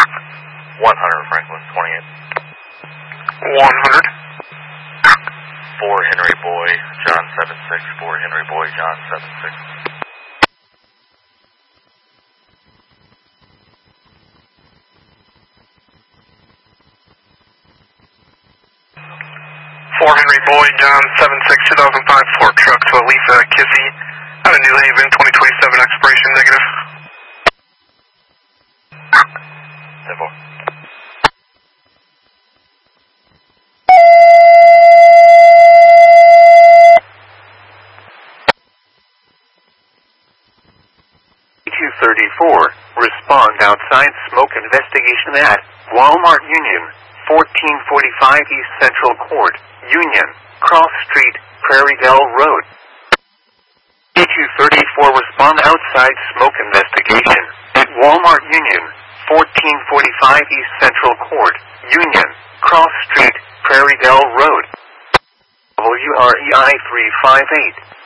100 Franklin 28. 100. 4 Henry Boy, John 76. 4 Henry Boy, John 76. Henry Boy, John 76, 2005 Ford truck to Elisa Kissy out of New Haven, 2027 expiration negative. 10-4. Respond outside smoke investigation at Walmart Union, 1445 East Central Court, Union, Cross Street, Prairie Dell Road. E234 respond outside smoke investigation at Walmart Union, 1445 East Central Court, Union, Cross Street, Prairie Dell Road. WREI 358.